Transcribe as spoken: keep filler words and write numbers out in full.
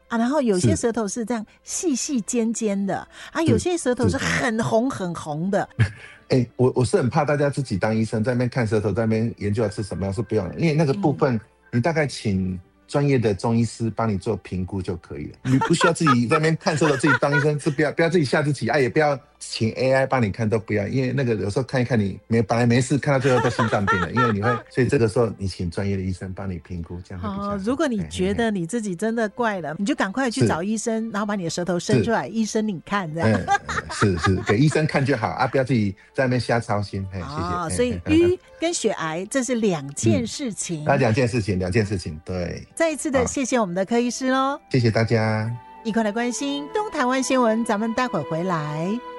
啊，然后有些舌头是这样细细尖尖的啊，有些舌头是很红很红的。 哎、欸，我我是很怕大家自己当医生在那边看舌头，在那边研究要吃什么样是不用的，因为那个部分、嗯、你大概请专业的中医师帮你做评估就可以了，你不需要自己在那边看舌头自己当医生，是不要不要自己吓自己啊，也不要请 A I 帮你看，都不要，因为那个有时候看一看你没本来没事，看到最后都心脏病了，因为你会，所以这个时候你请专业的医生帮你评估，这样会比较好。 哦，如果你觉得你自己真的怪了，你就赶快去找医生，然后把你的舌头伸出来，医生你看这样。 嗯、是是，给医生看就好啊，不要自己在那边瞎操心。谢谢。 哦，所以淤跟血癌这是两件事情。 啊、嗯，两件事情，两件事情，对。 再一次的谢谢我们的柯医师喽， 谢谢大家， 一块来关心东台湾新闻，咱们待会儿回来。